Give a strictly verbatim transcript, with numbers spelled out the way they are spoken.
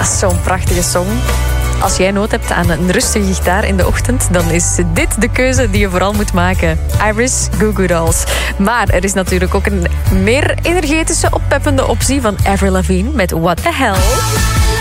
Dat is zo'n prachtige song. Als jij nood hebt aan een rustige gitaar in de ochtend, dan is dit de keuze die je vooral moet maken. Iris, Goo Goo Dolls. Maar er is natuurlijk ook een meer energetische, oppeppende optie van Avril Lavigne met What the Hell.